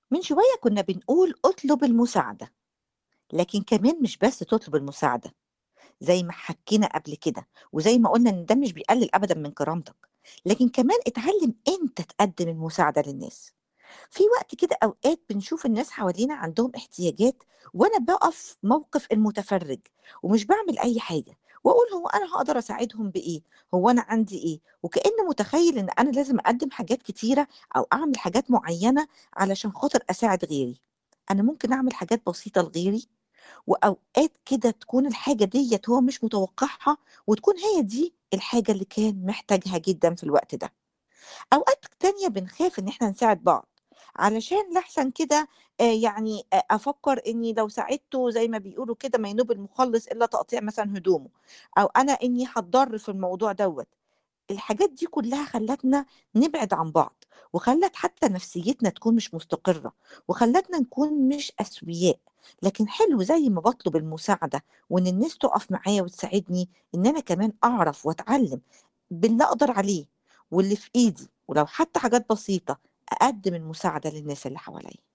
من شوية كنا بنقول اطلب المساعدة، لكن كمان مش بس تطلب المساعدة زي ما حكينا قبل كده، وزي ما قلنا إن ده مش بيقلل أبدًا من كرامتك، لكن كمان اتعلم أنت تقدم المساعدة للناس. في وقت كده أوقات بنشوف الناس حوالينا عندهم احتياجات، وأنا باقف موقف المتفرج ومش باعمل أي حاجة، وأقول هو أنا هاقدر أساعدهم بإيه؟ هو أنا عندي إيه؟ وكأني متخيل إن أنا لازم أقدم حاجات كتيرة أو أعمل حاجات معينة علشان خاطر أساعد غيري. أنا ممكن أعمل حاجات بسيطة لغيري، وأوقات كده تكون الحاجة ديّة هو مش متوقعها، وتكون هي دي الحاجة اللي كان محتاجها جدًا في الوقت ده. أوقات تانية بنخاف إن إحنا نساعد بعض، علشان لأحسن كده يعني أفكّر إني لو ساعدته زي ما بيقولوا كده ما ينوب المخلّص إلا تقطيع مثلًا هدومه، أو أنا إني هاتضر في الموضوع دوّة. الحاجات دي كلّها خلّتنا نبعد عن بعض، وخلّت حتى نفسيتنا تكون مش مستقرة، وخلّتنا نكون مش أسوياء. لكن حلو زي ما باطلب المساعدة وإن الناس تُقف معايا وتساعدني، إن أنا كمان أعرف وأتعلّم باللي أقدر عليه واللي في إيدي، ولو حتى حاجات بسيطة أقدّم المساعدة للناس اللي حواليّا.